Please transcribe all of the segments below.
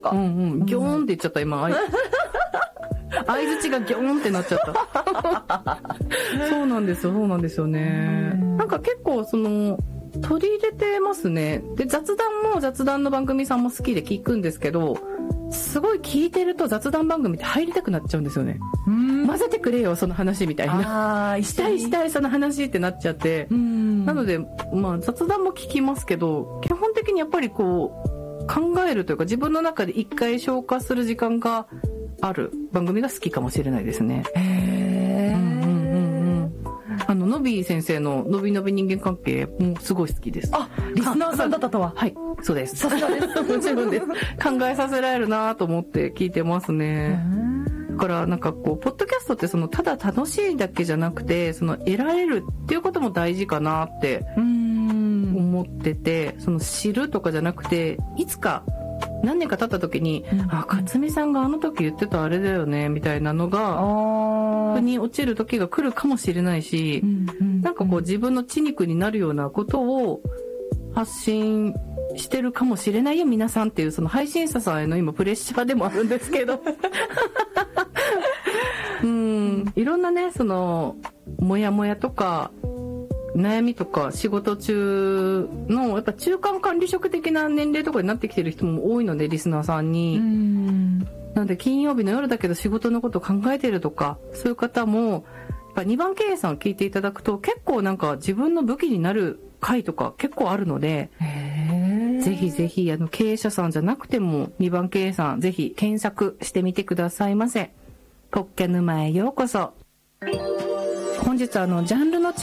ギョーンって言っちゃった今。相づちがギョーンってなっちゃった。そうなんですよね。なんか結構取り入れてますね。で、雑談の番組さんも好きで聞くんですけど、すごい聞いてると雑談番組って入りたくなっちゃうんですよね。混ぜてくれよその話みたいな。したいその話ってなっちゃって。なので雑談も聞きますけど、基本的にやっぱりこう考えるというか自分の中で一回消化する時間がある番組が好きかもしれないですね。のび先生ののびのび人間関係もすごい好きです。 リスナーさんだったとは。 はい、そうです。 さすがです。 もちろんです。考えさせられるなと思って聞いてますね。だからなんかこうポッドキャストってただ楽しいだけじゃなくて得られるっていうことも大事かなって思ってて、知るとかじゃなくていつか何年か経った時に、勝美さんがあの時言ってたあれだよねみたいなのが腑に落ちる時が来るかもしれないし、なんかこう自分の血肉になるようなことを発信してるかもしれないよ皆さんっていう配信者さんへの今プレッシャーでもあるんですけどいろんなねモヤモヤとか悩みとか仕事中のやっぱ中間管理職的な年齢とかになってきてる人も多いのでリスナーさんになので金曜日の夜だけど仕事のこと考えてるとかそういう方もやっぱ2番経営さんを聞いていただくと結構なんか自分の武器になる回とか結構あるのでぜひぜひ経営者さんじゃなくても2番経営さんぜひ検索してみてくださいませ。ポッキャ沼へようこそ。本日ジャンルの違う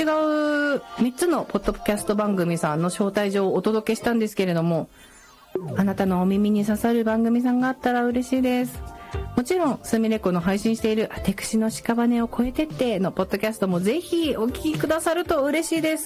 3つのポッドキャスト番組さんの招待状をお届けしたんですけれども、あなたのお耳に刺さる番組さんがあったら嬉しいです。もちろんすみれこの配信しているあてくしの屍を越えてってのポッドキャストもぜひお聞きくださると嬉しいです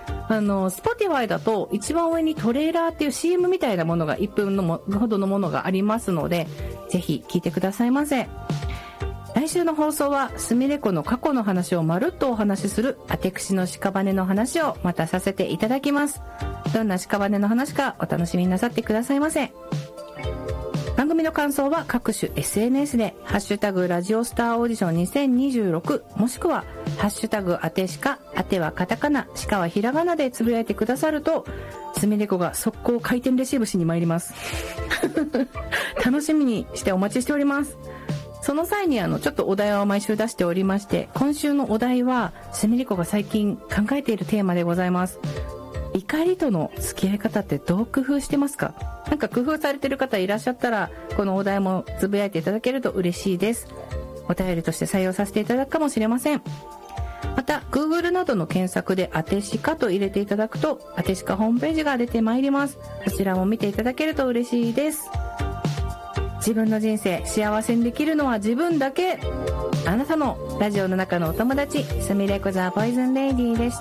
。Spotify だと一番上にトレーラーっていう CM みたいなものが1分ほどのものがありますのでぜひ聞いてくださいませ。来週の放送はすみれこの過去の話をまるっとお話しするあてくしの屍の話をまたさせていただきます。どんな屍の話かお楽しみになさってくださいませ。番組の感想は各種 SNS でハッシュタグラジオスターオーディション2026もしくはハッシュタグあてしか、あてはカタカナ、しかはひらがなでつぶやいてくださるとすみれこが速攻回転レシーブしに参ります楽しみにしてお待ちしております。その際にちょっとお題を毎週出しておりまして、今週のお題はすみれこが最近考えているテーマでございます。怒りとの付き合い方ってどう工夫してますか？なんか工夫されてる方いらっしゃったらこのお題もつぶやいていただけると嬉しいです。お便りとして採用させていただくかもしれません。また Google などの検索であてしかと入れていただくとあてしかホームページが出てまいります。そちらも見ていただけると嬉しいです。自分の人生幸せにできるのは自分だけ。あなたのラジオの中のお友達すみれこザポイズンレイディーでした。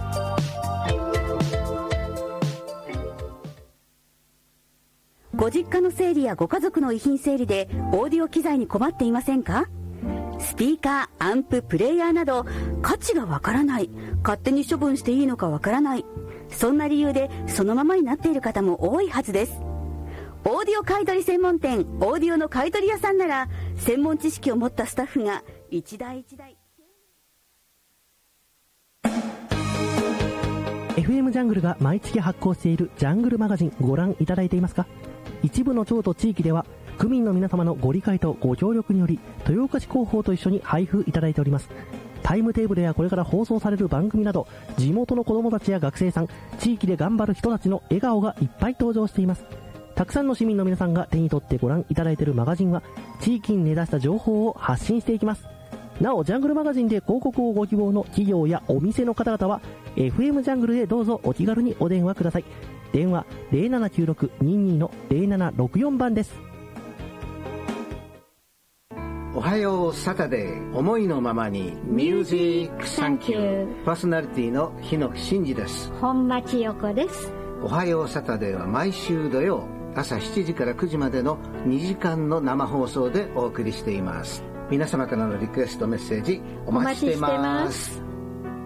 ご実家の整理やご家族の遺品整理でオーディオ機材に困っていませんか？スピーカー、アンプ、プレイヤーなど価値がわからない、勝手に処分していいのかわからない、そんな理由でそのままになっている方も多いはずです。オーディオ買取専門店オーディオの買取屋さんなら専門知識を持ったスタッフが一台一台。 FM ジャングルが毎月発行しているジャングルマガジンご覧いただいていますか？一部の町と地域では区民の皆様のご理解とご協力により豊岡市広報と一緒に配布いただいております。タイムテーブルやこれから放送される番組など地元の子どもたちや学生さん、地域で頑張る人たちの笑顔がいっぱい登場しています。たくさんの市民の皆さんが手に取ってご覧いただいているマガジンは地域に根ざした情報を発信していきます。なおジャングルマガジンで広告をご希望の企業やお店の方々は FM ジャングルへどうぞお気軽にお電話ください。電話 079622-0764 番です。 おはようサタデー、思いのままにミュージックサンキュー。パーソナリティの日野真二です。 本町陽子です。 おはようサタデーは毎週土曜朝7時から9時までの2時間の生放送でお送りしています。皆様からのリクエストメッセージお待ちしています。